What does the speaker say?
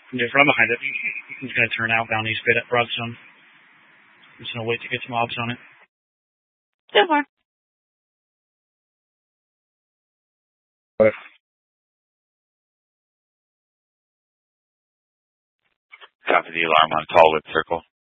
Just run behind it. He's going to turn outbound east bit at Broadstone. I'm just going to wait to get some obs on it. Still far. Copy the alarm on Tallwood Circle.